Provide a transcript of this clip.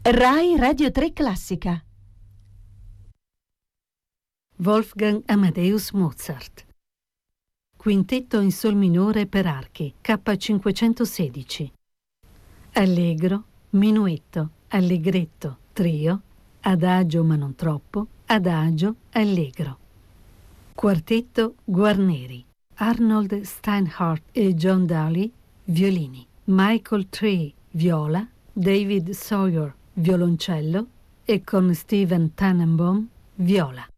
Rai Radio 3 Classica. Wolfgang Amadeus Mozart. Quintetto in sol minore per archi, K516. Allegro, minuetto, allegretto, trio, adagio ma non troppo, adagio, allegro. Quartetto Guarneri, Arnold Steinhardt e John Daly, violini. Michael Tree, viola, David Sawyer, violoncello e con Steven Tannenbaum, viola.